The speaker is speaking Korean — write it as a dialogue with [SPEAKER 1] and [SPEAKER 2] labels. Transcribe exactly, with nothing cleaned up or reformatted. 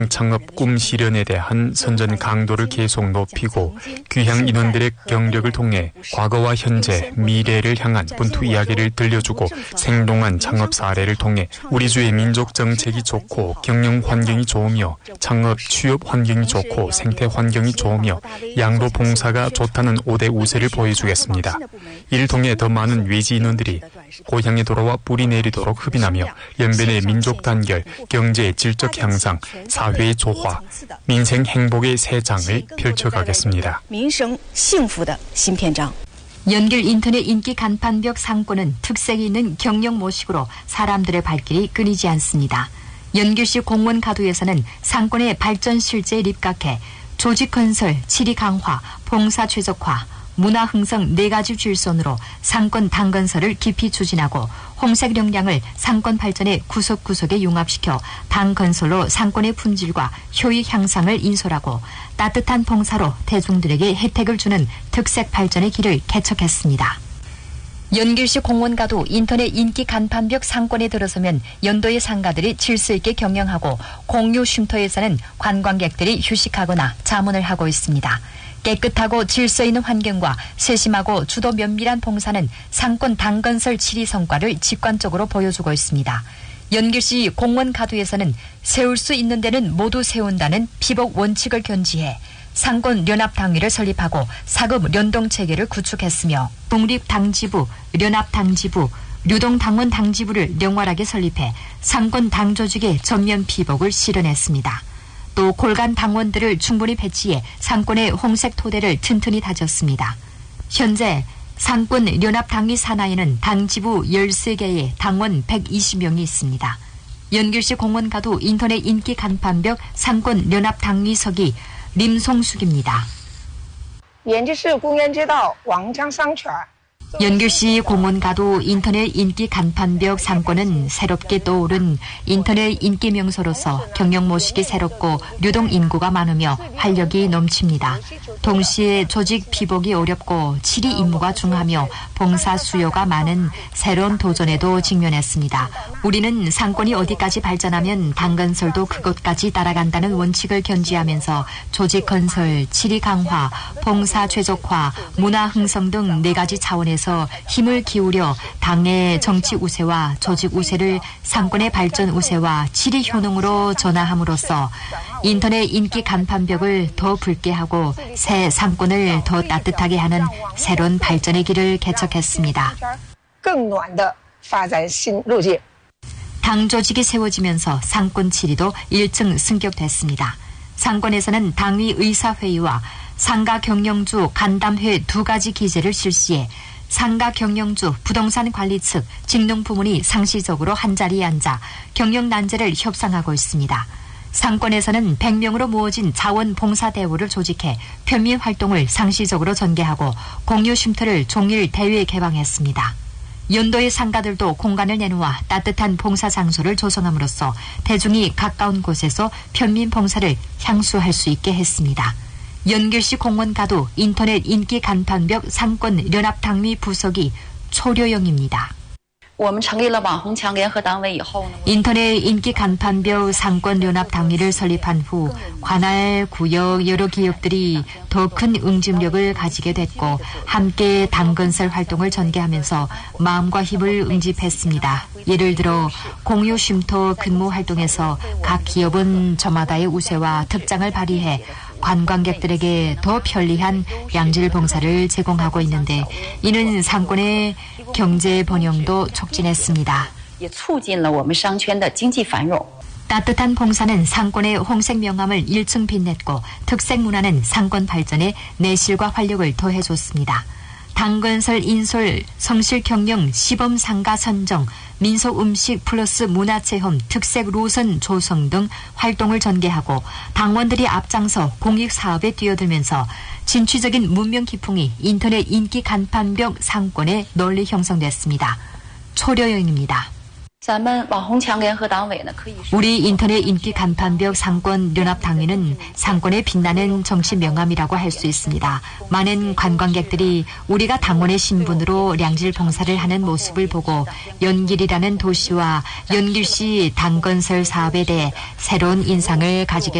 [SPEAKER 1] 창업 꿈 실현에 대한 선전 강도를 계속 높이고 귀향 인원들의 경력을 통해 과거와 현재, 미래를 향한 본투 이야기를 들려주고 생동한 창업 사례를 통해 우리 주의 민족 정책이 좋고 경영 환경이 좋으며 창업 취업 환경이 좋고 생태 환경이 좋으며 양로 봉사가 좋다는 오 대 우세를 보여주겠습니다. 이를 통해 더 많은 외지 인원들이 고향에 돌아와 뿌리 내리도록 흡인하며 연변의 민족 단결, 경제의 질적 향상, 사회의 조화, 민생 행복의 새 장을 펼쳐가겠습니다.
[SPEAKER 2] 연길 인터넷 인기 간판벽 상권은 특색이 있는 경영 모식으로 사람들의 발길이 끊이지 않습니다. 연길시 공무원 가도에서는 상권의 발전 실제에 입각해 조직 건설, 지리 강화, 봉사 최적화, 문화 흥성 네 가지 줄선으로 상권 당건설을 깊이 추진하고 홍색 역량을 상권 발전의 구석구석에 융합시켜 당건설로 상권의 품질과 효익 향상을 인솔하고 따뜻한 봉사로 대중들에게 혜택을 주는 특색 발전의 길을 개척했습니다. 연길시 공원가도 인터넷 인기 간판벽 상권에 들어서면 연도의 상가들이 질서 있게 경영하고 공유 쉼터에서는 관광객들이 휴식하거나 자문을 하고 있습니다. 깨끗하고 질서 있는 환경과 세심하고 주도 면밀한 봉사는 상권 당건설 칠 위 성과를 직관적으로 보여주고 있습니다. 연길시 공원 가두에서는 세울 수 있는 데는 모두 세운다는 피복 원칙을 견지해 상권 연합당위를 설립하고 사급 연동체계를 구축했으며 독립당지부, 연합당지부, 유동당원 당지부를 명확하게 설립해 상권 당조직의 전면 피복을 실현했습니다. 또 골간 당원들을 충분히 배치해 상권의 홍색 토대를 튼튼히 다졌습니다. 현재 상권 연합당위 산하에는 당지부 열세 개에 당원 백이십 명이 있습니다. 연길시 공원가도 인터넷 인기 간판벽 상권 연합당위석이 림송숙입니다.
[SPEAKER 3] 연길시 공연街道王江商圈
[SPEAKER 2] 연길시 공원가도 인터넷 인기 간판벽 상권은 새롭게 떠오른 인터넷 인기 명소로서 경영 모식이 새롭고 유동 인구가 많으며 활력이 넘칩니다. 동시에 조직 피복이 어렵고 지리 임무가 중하며 봉사 수요가 많은 새로운 도전에도 직면했습니다. 우리는 상권이 어디까지 발전하면 당건설도 그것까지 따라간다는 원칙을 견지하면서 조직 건설, 지리 강화, 봉사 최적화, 문화 흥성 등 네 가지 차원에서 힘을 기울여 당의 정치 우세와 조직 우세를 상권의 발전 우세와 지리 효능으로 전환함으로써 인터넷 인기 간판벽을 더 붉게 하고 새 상권을 더 따뜻하게 하는 새로운 발전의 길을 개척했습니다. 당 조직이 세워지면서 상권 지리도 일층 승격됐습니다. 상권에서는 당위 의사회의와 상가 경영주 간담회 두 가지 기제를 실시해 상가 경영주, 부동산 관리 측, 직능 부문이 상시적으로 한자리에 앉아 경영 난제를 협상하고 있습니다. 상권에서는 백 명으로 모아진 자원봉사대회를 조직해 편민 활동을 상시적으로 전개하고 공유 쉼터를 종일 대회 개방했습니다. 연도의 상가들도 공간을 내놓아 따뜻한 봉사 장소를 조성함으로써 대중이 가까운 곳에서 편민 봉사를 향수할 수 있게 했습니다. 연길시 공원가도 인터넷 인기 간판벽 상권 연합당위 부석이 초려형입니다. 인터넷 인기 간판벽 상권 연합당위를 설립한 후 관할, 구역 여러 기업들이 더 큰 응집력을 가지게 됐고 함께 당건설 활동을 전개하면서 마음과 힘을 응집했습니다. 예를 들어 공유 쉼터 근무 활동에서 각 기업은 저마다의 우세와 특장을 발휘해 관광객들에게 더 편리한 양질 봉사를 제공하고 있는데 이는 상권의 경제 번영도 촉진했습니다. 따뜻한 봉사는 상권의 홍색 명암을 일층 빛냈고 특색 문화는 상권 발전에 내실과 활력을 더해줬습니다. 당건설 인솔, 성실 경영, 시범 상가 선정, 민속 음식 플러스 문화체험, 특색 로선 조성 등 활동을 전개하고 당원들이 앞장서 공익 사업에 뛰어들면서 진취적인 문명 기풍이 인터넷 인기 간판벽 상권에 널리 형성됐습니다. 초려형입니다. 우리 인터넷 인기 간판벽 상권 연합당회는 상권의 빛나는 정치 명함이라고 할 수 있습니다. 많은 관광객들이 우리가 당원의 신분으로 량질 봉사를 하는 모습을 보고 연길이라는 도시와 연길시 당건설 사업에 대해 새로운 인상을 가지게